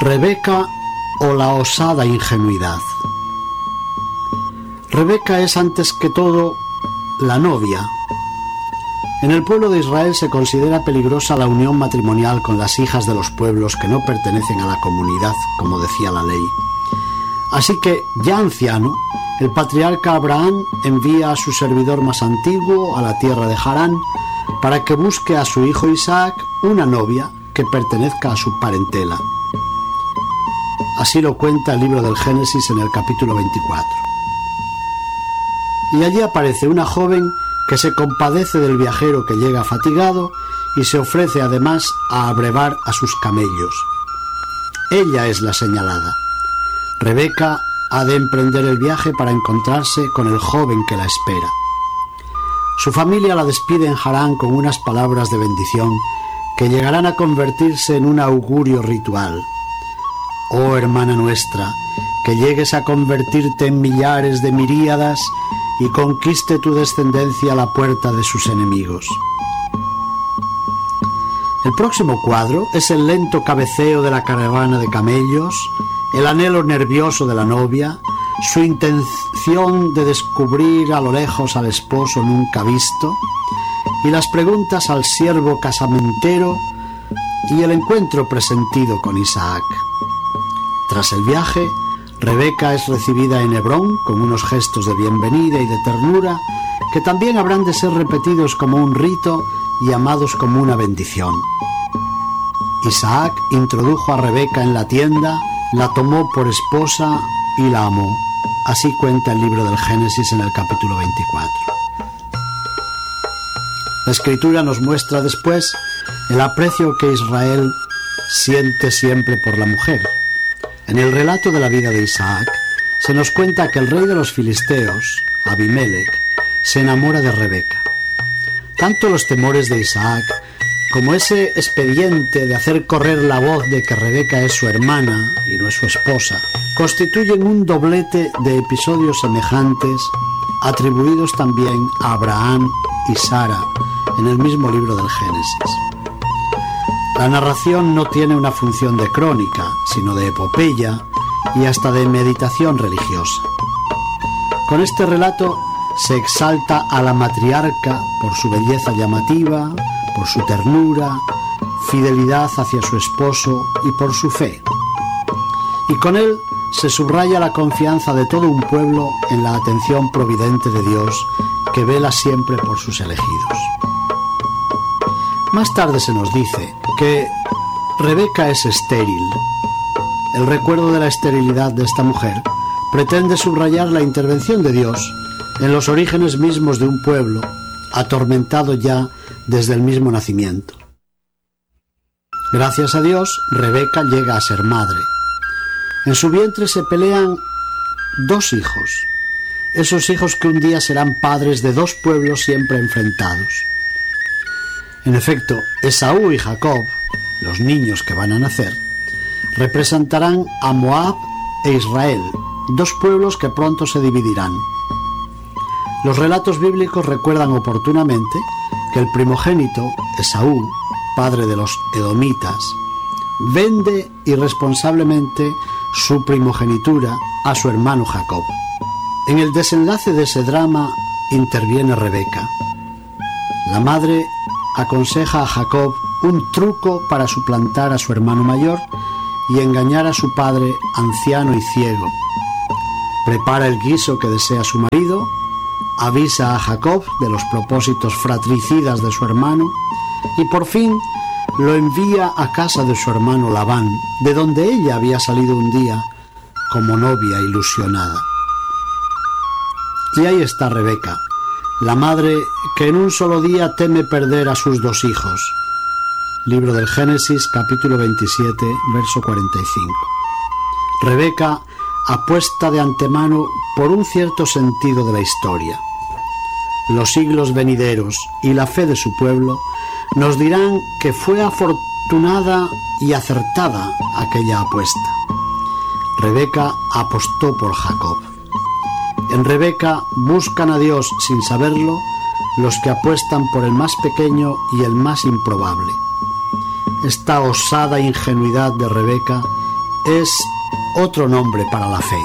Rebeca o la osada ingenuidad. Rebeca es antes que todo la novia. En el pueblo de Israel se considera peligrosa la unión matrimonial con las hijas de los pueblos que no pertenecen a la comunidad, como decía la ley. Así que, ya anciano, el patriarca Abraham envía a su servidor más antiguo a la tierra de Harán para que busque a su hijo Isaac una novia que pertenezca a su parentela. Así lo cuenta el libro del Génesis en el capítulo 24. Y allí aparece una joven que se compadece del viajero que llega fatigado y se ofrece además a abrevar a sus camellos. Ella es la señalada. Rebeca ha de emprender el viaje para encontrarse con el joven que la espera. Su familia la despide en Harán con unas palabras de bendición que llegarán a convertirse en un augurio ritual. Oh hermana nuestra, que llegues a convertirte en millares de miríadas y conquiste tu descendencia a la puerta de sus enemigos. El próximo cuadro es el lento cabeceo de la caravana de camellos, el anhelo nervioso de la novia, su intención de descubrir a lo lejos al esposo nunca visto, y las preguntas al siervo casamentero y el encuentro presentido con Isaac. Tras el viaje, Rebeca es recibida en Hebrón con unos gestos de bienvenida y de ternura que también habrán de ser repetidos como un rito y amados como una bendición. Isaac introdujo a Rebeca en la tienda, la tomó por esposa y la amó. Así cuenta el libro del Génesis en el capítulo 24. La Escritura nos muestra después el aprecio que Israel siente siempre por la mujer. En el relato de la vida de Isaac se nos cuenta que el rey de los filisteos, Abimelech, se enamora de Rebeca. Tanto los temores de Isaac como ese expediente de hacer correr la voz de que Rebeca es su hermana y no es su esposa, constituyen un doblete de episodios semejantes atribuidos también a Abraham y Sara en el mismo libro del Génesis. La narración no tiene una función de crónica, sino de epopeya y hasta de meditación religiosa. Con este relato se exalta a la matriarca por su belleza llamativa, por su ternura, fidelidad hacia su esposo y por su fe. Y con él se subraya la confianza de todo un pueblo en la atención providente de Dios que vela siempre por sus elegidos. Más tarde se nos dice que Rebeca es estéril. El recuerdo de la esterilidad de esta mujer pretende subrayar la intervención de Dios en los orígenes mismos de un pueblo, atormentado ya desde el mismo nacimiento. Gracias a Dios, Rebeca llega a ser madre. En su vientre se pelean dos hijos, esos hijos que un día serán padres de dos pueblos siempre enfrentados. En efecto, Esaú y Jacob, los niños que van a nacer, representarán a Moab e Israel, dos pueblos que pronto se dividirán. Los relatos bíblicos recuerdan oportunamente que el primogénito, Esaú, padre de los edomitas, vende irresponsablemente su primogenitura a su hermano Jacob. En el desenlace de ese drama interviene Rebeca. La madre aconseja a Jacob un truco para suplantar a su hermano mayor y engañar a su padre anciano y ciego. Prepara el guiso que desea su marido, avisa a Jacob de los propósitos fratricidas de su hermano y por fin lo envía a casa de su hermano Labán, de donde ella había salido un día como novia ilusionada. Y ahí está Rebeca, la madre que en un solo día teme perder a sus dos hijos. Libro del Génesis, capítulo 27, verso 45. Rebeca apuesta de antemano por un cierto sentido de la historia. Los siglos venideros y la fe de su pueblo nos dirán que fue afortunada y acertada aquella apuesta. Rebeca apostó por Jacob. En Rebeca buscan a Dios sin saberlo los que apuestan por el más pequeño y el más improbable. Esta osada ingenuidad de Rebeca es otro nombre para la fe.